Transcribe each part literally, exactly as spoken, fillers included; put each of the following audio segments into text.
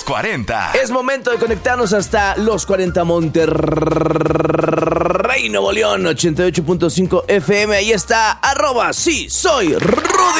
cuarenta. Es momento de conectarnos hasta Los cuarenta Monterrey, Nuevo León, ochenta y ocho punto cinco F M. Ahí está, arroba, sí, soy Rudy.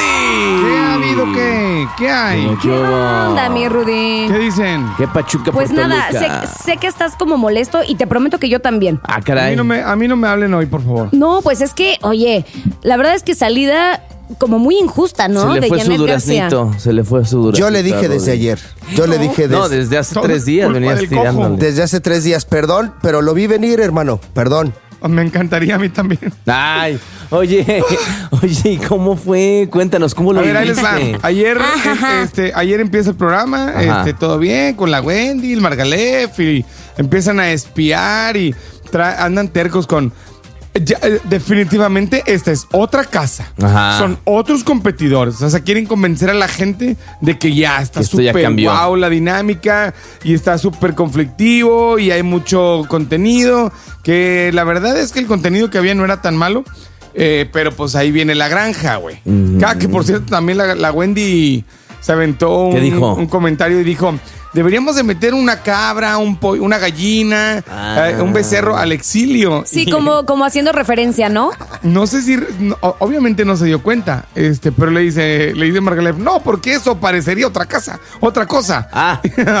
¿Qué ha habido qué? ¿Qué hay? ¿Qué onda, mi Rudy? ¿Qué dicen? ¿Qué pachuca Pues por nada, Toluca? sé, sé que estás como molesto y te prometo que yo también. Ah, A caray. mí, no me, a mí no me hablen hoy, por favor. No, pues es que, oye, la verdad es que salida como muy injusta, ¿no? Se le de fue su Janet García. duraznito, se le fue su duraznito. Yo le dije desde ayer. Yo le dije desde, No, desde hace Todo tres días culpa venías del cojo. tirándole. desde hace tres días. Perdón, pero lo vi venir, hermano. Perdón. Me encantaría a mí también. Ay, oye, oye, ¿y cómo fue? Cuéntanos, ¿cómo lo A ver, ahí les va. viviste? Ayer, Ajá. eh, este, ayer empieza el programa, Ajá. este, todo bien, con la Wendy, el Margalef, y empiezan a espiar y tra- andan tercos con... Ya, eh, definitivamente esta es otra casa. Ajá. Son otros competidores. O sea, quieren convencer a la gente de que ya está Que esto ya súper cambió. guau la dinámica y está súper conflictivo y hay mucho contenido. Que la verdad es que el contenido que había no era tan malo. Eh, pero pues ahí viene la granja, güey. Mm. Ah, que por cierto, también la, la Wendy se aventó ¿Qué un, dijo? un comentario y dijo: deberíamos de meter una cabra, un pollo, una gallina, Ah. eh, un becerro al exilio. Sí, Y como, como haciendo referencia, ¿no? no sé si, no, o- obviamente no se dio cuenta, este, pero le dice, le dice Margalef, no, porque eso parecería otra casa, otra cosa. Ah,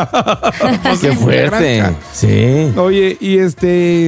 Pues, qué de fuerte. granja. Sí. Oye, y este,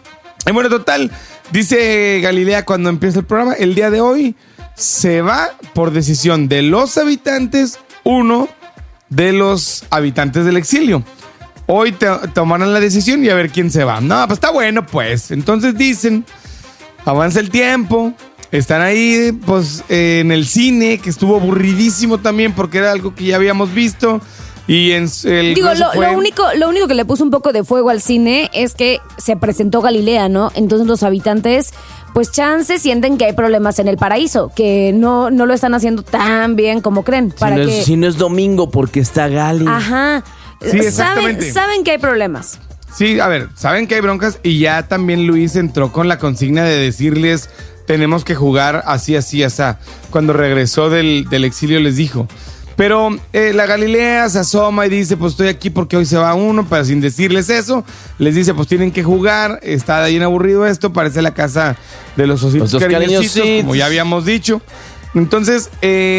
y bueno, total, dice Galilea cuando empieza el programa, el día de hoy se va por decisión de los habitantes, uno de los habitantes del exilio. Hoy te, tomarán la decisión y a ver quién se va. No, pues está bueno, pues. Entonces dicen, avanza el tiempo, están ahí, pues, eh, en el cine, que estuvo aburridísimo también porque era algo que ya habíamos visto. Y en s- el Digo, grueso lo, fue- lo único, lo único que le puso un poco de fuego al cine es que se presentó Galilea, ¿no? Entonces los habitantes, pues chance, sienten que hay problemas en el paraíso, que no, no lo están haciendo tan bien como creen. Si Para no, que... es, si no es domingo porque está Gali. Ajá. Sí, saben, exactamente. saben que hay problemas. Sí, a ver, saben que hay broncas y ya también Luis entró con la consigna de decirles, tenemos que jugar así, así, así. Cuando regresó del, del exilio les dijo. Pero eh, la Galilea se asoma y dice, pues estoy aquí porque hoy se va uno, pero sin decirles eso, les dice, pues tienen que jugar, está bien aburrido esto, parece la casa de los ositos Los dos cariñositos, cariñositos. como ya habíamos dicho. Entonces,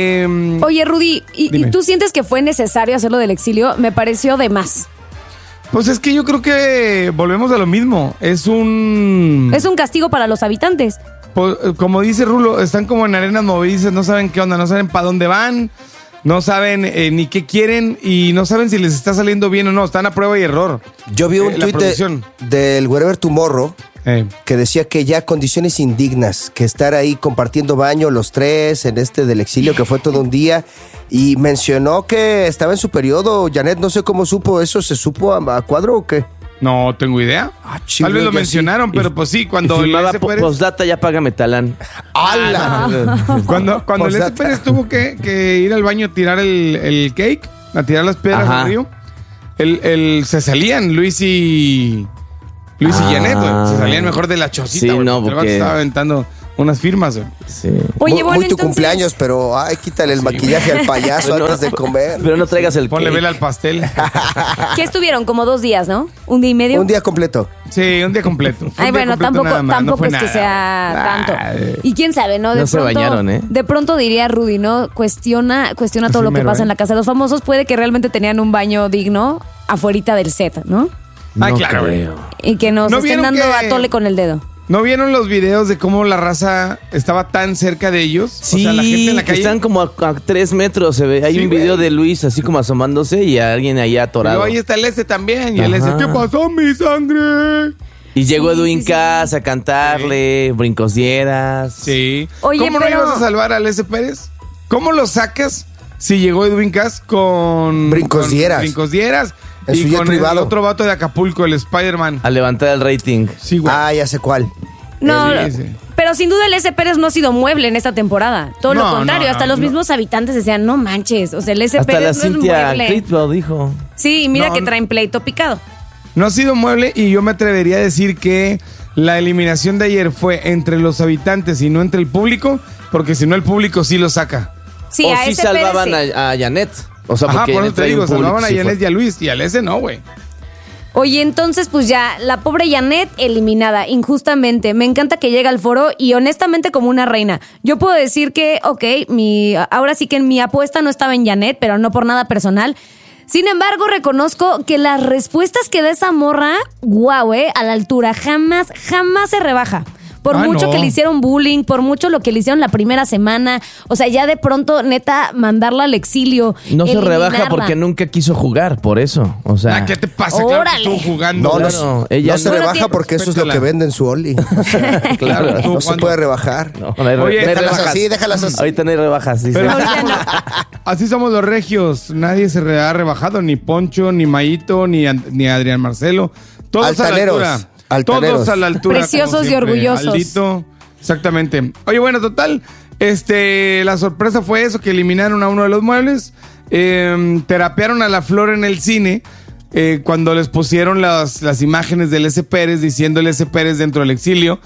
eh, Oye, Rudy, ¿y, Dime. ¿y tú sientes que fue necesario hacerlo del exilio? Me pareció de más. pues es que yo creo que volvemos a lo mismo. Es un... Es un castigo para los habitantes. Pues, como dice Rulo, están como en arenas movedizas, no saben qué onda, no saben para dónde van, no saben eh, ni qué quieren y no saben si les está saliendo bien o no, están a prueba y error. Yo vi un Eh, la tuit de- producción. del Wherever Tomorrow Eh, que decía que ya condiciones indignas, que estar ahí compartiendo baño los tres en este del exilio, que fue todo un día, y mencionó que estaba en su periodo. Janet, no sé cómo supo eso, ¿se supo a, a cuadro o qué? no tengo idea. Ah, Tal vez lo ya sí. mencionaron, pero pues sí, cuando Y el firmaba S. po- Pérez, postdata, ya págame talán. ¡Hala! cuando, cuando el S. Postdata. Pérez tuvo que, que ir al baño a tirar el, el cake, a tirar las piedras Ajá. al río, el, el- se salían Luis y Luis Ah. y Janet, güey, se salían mejor de la chocita. Sí, güey, no, el vato porque- estaba aventando unas firmas, güey. Sí. Oye, muy, bueno, muy tu entonces- cumpleaños, pero ay, quítale el maquillaje al payaso Pero antes no- de comer. Pero no traigas el Ponle cake. vela al pastel. ¿Qué estuvieron? Como dos días, ¿no? Un día y medio. Un día completo. Sí, un día completo. Fue Ay, un día bueno, completo tampoco, nada más, no tampoco fue es que nada. sea tanto. Ay. Y quién sabe, ¿no? De No se pronto, bañaron, ¿eh? De pronto diría Rudy, ¿no? Cuestiona, cuestiona todo Así lo que mero, pasa ¿eh? en la casa de los famosos. Puede que realmente tenían un baño digno afuerita del set, ¿no? Ah, No claro, güey. creo. Y que nos ¿No estén vieron dando que- a tole con el dedo. ¿No vieron los videos de cómo la raza estaba tan cerca de ellos? Sí, o sea, la gente en la que calle. están como a, a tres metros. Se ve. Hay Sí, un video güey. de Luis así como asomándose y a alguien ahí Y atorado. luego ahí está el S también. Y el S, Ajá. ¿qué pasó, mi sangre? Y llegó Sí, Edwin sí, sí. Cass a cantarle, brincos dieras. Sí. Oye, ¿Cómo pero- no ibas a salvar al S. Pérez? ¿Cómo lo sacas si llegó Edwin Cass con... Brincos con dieras. Brincos dieras. En y su jet con privado. el otro vato de Acapulco, el Spider-Man. A levantar el rating. Sí, güey. Ah, ya sé cuál. No, Sí, sí. pero sin duda el S. Pérez no ha sido mueble en esta temporada. Todo No, lo contrario, no, hasta no, los no. mismos habitantes decían, no manches, o sea, el S. Hasta Pérez la no es Cintia mueble. Critwell dijo. Sí, y mira No, que no. traen pleito picado. No ha sido mueble y yo me atrevería a decir que la eliminación de ayer fue entre los habitantes y no entre el público, porque si no el público sí lo saca. Sí, o a sí ese salvaban Pérez, sí. a, a Janet. O sea, Ajá, porque por eso te trae digo, un público salvaban a sí Janet fuerte. y a Luis, y al ese no, güey. Oye, entonces, pues ya, la pobre Janet eliminada, injustamente. Me encanta que llega al foro y honestamente como una reina. Yo puedo decir que, ok, mi, ahora sí que mi apuesta no estaba en Janet, pero no por nada personal. Sin embargo, reconozco que las respuestas que da esa morra, guau, eh, a la altura, jamás, jamás se rebaja. Por Ah, mucho no. que le hicieron bullying, por mucho lo que le hicieron la primera semana. O sea, ya de pronto, neta, mandarla al exilio. No se rebaja eliminarla. porque nunca quiso jugar, por eso. O sea, Ah, ¿qué te pasa? Claro que Órale. estuvo jugando. No, no, Claro, ella no se no- rebaja Bueno, porque eso es lo Respétala. que vende en su Oli. O sea, claro. Estuvo no se jugando. puede rebajar. No, no hay, re- Oye, no hay déjalas rebajas. así, déjalas así. Ahorita no hay rebajas, dice. Pero Ahorita no. así somos los regios. Nadie se re- ha rebajado, ni Poncho, ni Mayito, ni, An- ni Adrián Marcelo. Todos Altaneros, a la altura. altaneros. Todos a la altura. Preciosos como y siempre. orgullosos. Aldito, exactamente. Oye, bueno, total. Este, la sorpresa fue eso, que eliminaron a uno de los muebles. Eh, terapearon a la Flor en el cine. eh, cuando les pusieron las, las imágenes del S. Pérez, diciendo el S. Pérez dentro del exilio,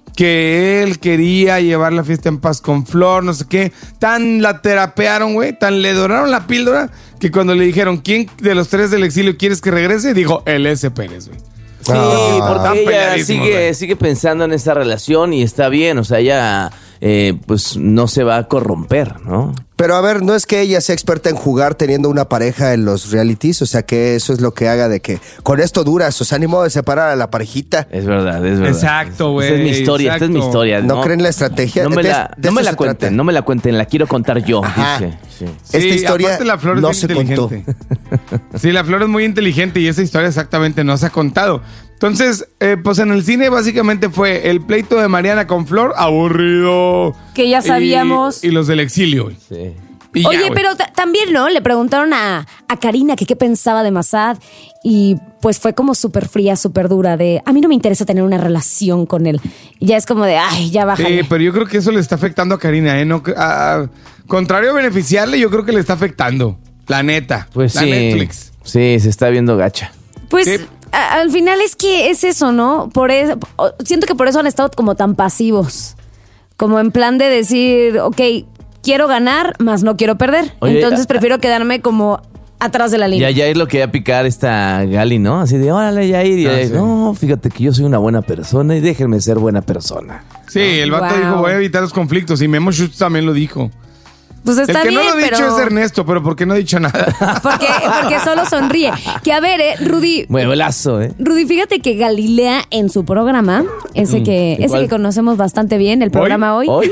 que él quería llevar la fiesta en paz con Flor, no sé qué. Tan la terapearon, güey, tan le doraron la píldora, que cuando le dijeron, ¿quién de los tres del exilio quieres que regrese? Dijo, el S. Pérez, güey. Sí, Ah, porque están ella peleadísimos, sigue, güey. sigue pensando en esa relación y está bien, o sea, ella eh, pues no se va a corromper, ¿no? Pero a ver, no es que ella sea experta en jugar teniendo una pareja en los realities, o sea que eso es lo que haga de que con esto duras, o sea, ni modo de separar a la parejita. Es verdad, es verdad. Exacto, güey, Esta es mi historia, esta es mi exacto. historia. ¿No creen la estrategia? No me De- la, de no me eso la se cuenten, trata. no me la cuenten, la quiero contar yo, Ajá. dice. Sí. Esta Sí, historia aparte la Flor es no bien se contó. inteligente. Sí, la Flor es muy inteligente y esa historia exactamente no se ha contado. Entonces, eh, pues en el cine básicamente fue el pleito de Mariana con Flor, aburrido. Que ya Y- sabíamos. Y, los del exilio, güey. Sí. Y ya, Oye, güey. pero ta- también, ¿no? Le preguntaron a, a Karina que qué pensaba de Massad y pues fue como súper fría, súper dura de, a mí no me interesa tener una relación con él. Y ya es como de, ay, ya bájale. Sí, pero yo creo que eso le está afectando a Karina, ¿eh? No, a- contrario a beneficiarle, yo creo que le está afectando. La neta. Pues la sí. Netflix. Sí, se está viendo gacha. Pues Sí. a- al final es que es eso, ¿no? Por eso, o- siento que por eso han estado como tan pasivos. Como en plan de decir, ok, quiero ganar, más no quiero perder. Oye, Entonces a- prefiero quedarme como atrás de la Y línea. a Yair lo quería picar esta Gali, ¿no? Así de, órale, Yair. Y Ah, Yair, sí. no, fíjate que yo soy una buena persona y déjenme ser buena persona. Sí, el vato Wow. dijo, voy a evitar los conflictos. Y Memo Schutz también lo dijo. Pues está el que bien, no lo ha dicho pero... es Ernesto, pero ¿por qué no ha dicho nada? Porque, porque solo sonríe. Que a ver, eh, Rudy, Mueblazo, ¿eh? Rudy, fíjate que Galilea en su programa, ese que, ese ¿cuál? que conocemos bastante bien, el programa hoy, ¿Hoy?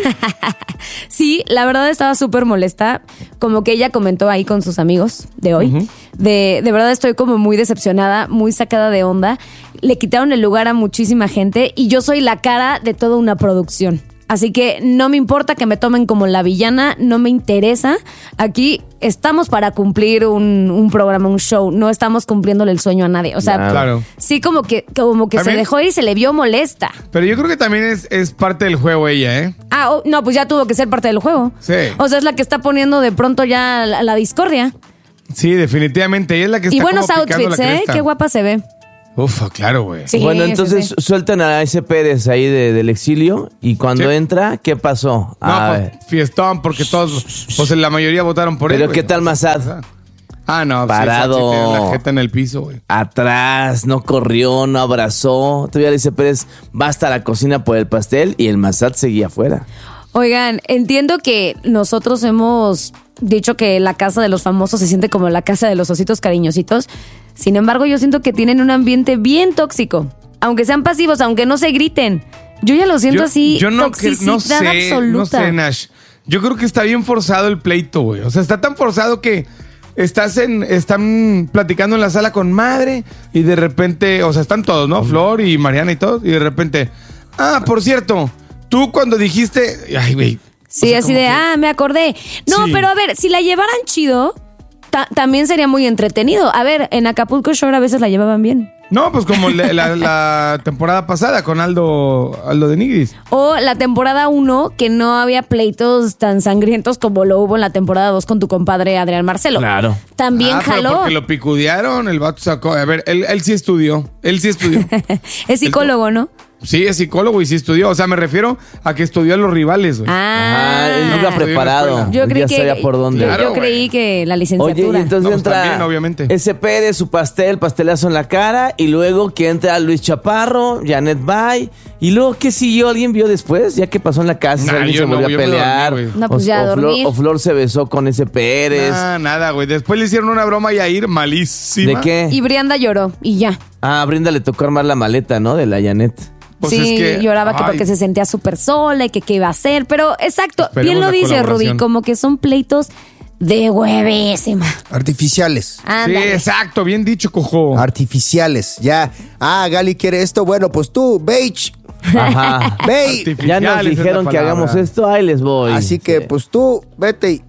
sí, la verdad estaba súper molesta, como que ella comentó ahí con sus amigos de hoy, de, de verdad estoy como muy decepcionada, muy sacada de onda, le quitaron el lugar a muchísima gente y yo soy la cara de toda una producción. Así que no me importa que me tomen como la villana, no me interesa. Aquí estamos para cumplir un, un programa, un show, no estamos cumpliéndole el sueño a nadie. O sea, Claro. Claro. sí como que, como que se También- dejó ir y se le vio molesta. Pero yo creo que también es, es parte del juego ella, ¿eh? Ah, oh, no, pues ya tuvo que ser parte del juego. Sí. O sea, es la que está poniendo de pronto ya la, la discordia. Sí, definitivamente. Ella es la que está Y buenos como picando outfits, la ¿eh? cresta. Qué guapa se ve. Ufa, claro, güey. Sí, bueno, sí, entonces sí. sueltan a ese Pérez ahí de- del exilio y cuando Sí. entra, ¿qué pasó? No, Ah, pues fiestón, porque todos, pues la mayoría votaron por él. Pero güey. ¿qué tal Massad? Ah, no, Parado. Sí, sí, tiene la jeta en el piso, güey. Atrás, no corrió, no abrazó. Todavía le dice Pérez, va hasta la cocina por el pastel y el Massad seguía afuera. Oigan, entiendo que nosotros hemos dicho que la casa de los famosos se siente como la casa de los ositos cariñositos. Sin embargo, yo siento que tienen un ambiente bien tóxico. Aunque sean pasivos, aunque no se griten. Yo ya lo siento Yo, así, yo no, que- toxicidad no sé, absoluta. no sé, Nash. Yo creo que está bien forzado el pleito, güey. O sea, está tan forzado que estás en, están platicando en la sala con madre y de repente, o sea, están todos, ¿no? Flor y Mariana y todos, y de repente, ah, por cierto, tú cuando dijiste, ay, güey. Sí, o sea, así como de, que- ah, me acordé. No, Sí. pero a ver, si la llevaran chido, ta- también sería muy entretenido. A ver, en Acapulco Shore a veces la llevaban bien. No, pues como la, la- la temporada pasada con Aldo, Aldo de Nigris. O la temporada uno, que no había pleitos tan sangrientos como lo hubo en la temporada dos con tu compadre Adrián Marcelo. Claro. También Ah, pero jaló. porque lo picudearon, el vato sacó. A ver, él, él sí estudió. Él sí estudió. Es psicólogo, ¿no? Sí, es psicólogo y sí estudió. O sea, me refiero a que estudió a los rivales, güey. Ah, Ah, él nunca preparado. yo creí ya que sabía por dónde. yo, Claro, yo creí güey. que la Oye, licenciatura. y entonces No, pues entra también, obviamente. ese Pérez, su pastel, pastelazo en la cara, y luego que entra Luis Chaparro, Janet Bay, y luego ¿qué siguió? ¿Alguien vio después? Ya que pasó en la casa, Nah, alguien yo se no, volvió yo a me dormí, pelear. güey. No, pues o, ya, o Flor, dormir. o Flor se besó con ese Pérez. Ah, nada, güey. Después le hicieron una broma a Yair malísima. ¿De qué? Y Brianda lloró y ya. Ah, a Brenda le tocó armar la maleta, ¿no? De la Janet. Pues sí, es que, lloraba que ay, porque se sentía súper sola y que qué iba a hacer. Pero exacto, Esperemos bien lo la dice Rudy, colaboración. como que son pleitos de huevísima. Artificiales. Sí, Ándale. exacto. Bien dicho, cojo. Artificiales. Ya. Ah, Gali quiere esto. Bueno, pues tú, Beige. Ajá. Ve. Ya nos Artificiales es la dijeron que palabra. hagamos esto, ahí les voy. Así que, Sí. pues tú, vete y.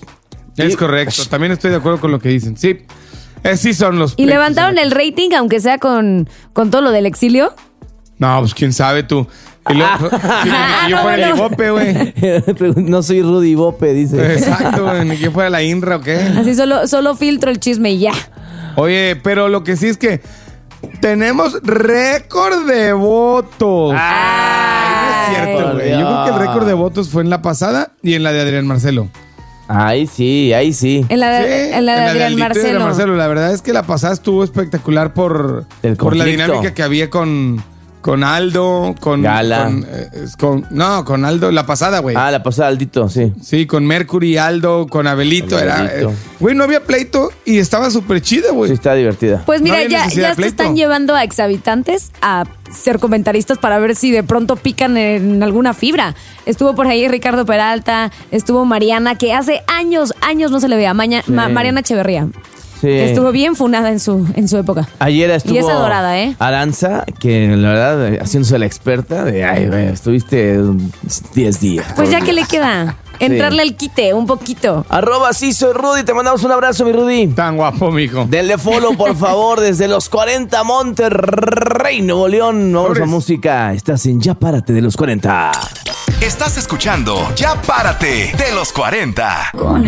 Es correcto. También estoy de acuerdo con lo que dicen. Sí. Eh, sí son los... Y pleitos levantaron en el la- rating, aunque sea con, con todo lo del exilio. No, pues quién sabe tú. Y luego, sí, ni que yo no, fuera el bueno. Ibope, güey. No soy Rudy Bope, dice. Exacto, güey. Ni que fuera la Inra o qué. Así solo, solo filtro el chisme y ya. Oye, pero lo que sí es que tenemos récord de votos. Ay, no es cierto, Ay, güey. Yo creo que el récord de votos fue en la pasada y en la de Adrián Marcelo. Ahí sí, ahí sí. En la de, Sí, en la de Adrián Aldito y Marcelo. Marcelo. La verdad es que la pasada estuvo espectacular por, El por la conflicto. dinámica que había con, con Aldo, con... Gala. con, eh, es con- no, con Aldo, la pasada, güey. Ah, la pasada, Aldito, sí. Sí, con Mercury, Aldo, con Abelito. Era, Abelito. eh, güey, no había pleito y estaba súper chida, güey. Sí, está divertida. Pues mira, No hay ya, necesidad ya de se pleito. están llevando a exhabitantes a ser comentaristas para ver si de pronto pican en alguna fibra. Estuvo por ahí Ricardo Peralta, estuvo Mariana, que hace años, años no se le veía. Maña- Sí. Ma- Mariana Echeverría. Sí. Que estuvo bien funada en su, en su época. Ayer estuvo Y es adorada, ¿eh? Aranza, que la verdad, eh, haciéndose la experta de, ay, güey, estuviste diez días. Pues ya que le queda, entrarle al quite un poquito. Arroba sí soy Rudy, te mandamos un abrazo, mi Rudy. Tan guapo, mijo. Denle follow, por favor, desde los cuarenta Monterrey, Nuevo León. Vamos a Sobres. música. Estás en Ya Párate de los cuarenta. Estás escuchando Ya Párate de los cuarenta.